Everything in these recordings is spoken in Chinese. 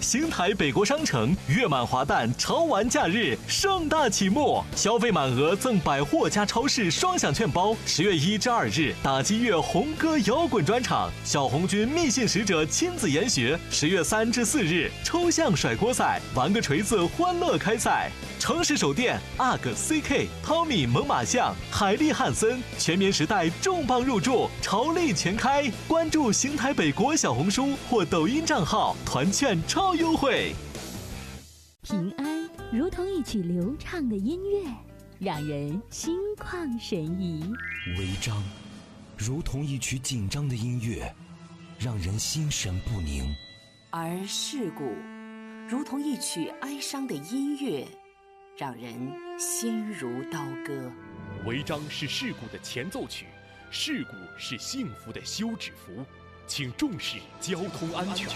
邢台北国商城月满华诞潮玩假日盛大启幕，消费满额赠百货加超市双享券包。10月1至2日，打击乐红歌摇滚专场，小红军密信使者亲子研学。10月3至4日，抽象甩锅赛，玩个锤子欢乐开赛。城市手电、UGG、CK、汤米猛犸象、海利汉森、全棉时代重磅入驻，潮类全开。关注邢台北国小红书或抖音账号，团券超优惠。 平安如同一曲流畅的音乐，让人心旷神怡； 违章如同一曲紧张的音乐，让人心神不宁； 而事故如同一曲哀伤的音乐，让人心如刀割。 违章是事故的前奏曲，事故是幸福的休止符，请重视交通安全。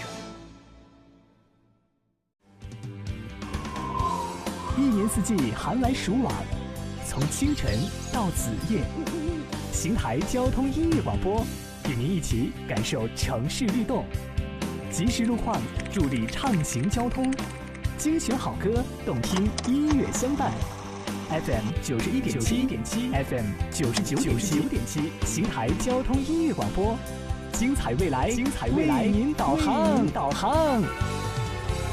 一年四季寒来暑往，从清晨到子夜，邢台交通音乐广播与您一起感受城市律动，及时路况，助力畅行交通，精选好歌，动听音乐相伴。FM 91.7 FM 99.7，邢台交通音乐广播，精彩未来，为您导航。